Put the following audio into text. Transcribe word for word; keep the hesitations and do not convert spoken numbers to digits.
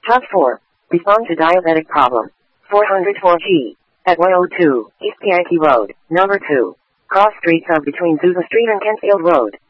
Top four. Respond to diabetic problem. four oh four G. At one oh two, East Yankee Road, number two. Cross streets of between Zusa Street and Kentfield Road.